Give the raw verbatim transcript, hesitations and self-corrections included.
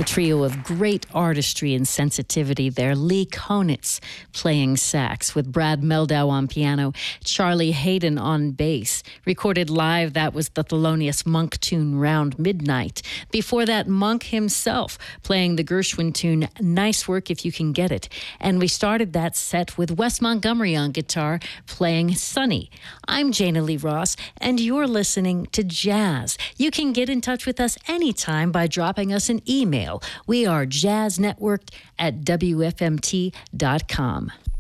A trio of great artistry and sensitivity there. Lee Konitz playing sax with Brad Meldau on piano, Charlie Hayden on bass. Recorded live, that was the Thelonious Monk tune Round Midnight. Before that, Monk himself playing the Gershwin tune Nice Work If You Can Get It. And we started that set with Wes Montgomery on guitar playing Sunny. I'm Jana Lee Ross, and you're listening to Jazz. You can get in touch with us anytime by dropping us an email. We are jazznetworked at W F M T dot com.